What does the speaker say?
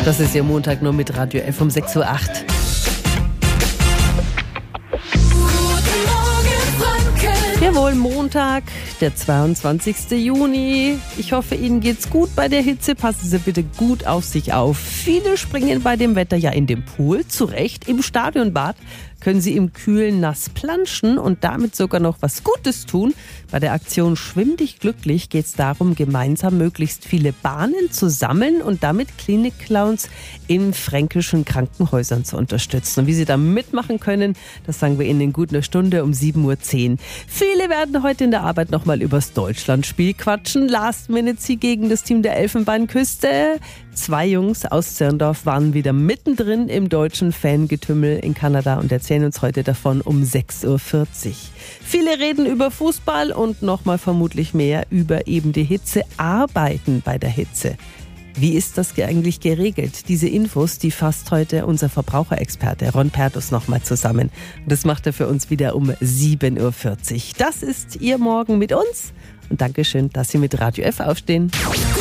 Das ist Ihr Montag nur mit Radio F um 6.08 Uhr. Jawohl, Montag, der 22. Juni. Ich hoffe, Ihnen geht's gut bei der Hitze. Passen Sie bitte gut auf sich auf. Viele springen bei dem Wetter ja in den Pool. Zu Recht, im Stadionbad können Sie im Kühlen nass planschen und damit sogar noch was Gutes tun. Bei der Aktion Schwimm dich glücklich geht es darum, gemeinsam möglichst viele Bahnen zu sammeln und damit Klinik-Clowns in fränkischen Krankenhäusern zu unterstützen. Und wie Sie da mitmachen können, das sagen wir Ihnen in gut einer Stunde um 7.10 Uhr. Viele werden heute in der Arbeit nochmal übers Deutschlandspiel quatschen. Last-Minute-Sieg gegen das Team der Elfenbeinküste. 2 Jungs aus Zirndorf waren wieder mittendrin im deutschen Fangetümmel in Kanada und erzählen uns heute davon um 6.40 Uhr. Viele reden über Fußball und nochmal vermutlich mehr über eben die Hitze, arbeiten bei der Hitze. Wie ist das eigentlich geregelt? Diese Infos, die fasst heute unser Verbraucherexperte Ron Pertus nochmal zusammen. Und das macht er für uns wieder um 7.40 Uhr. Das ist Ihr Morgen mit uns und Dankeschön, dass Sie mit Radio F aufstehen.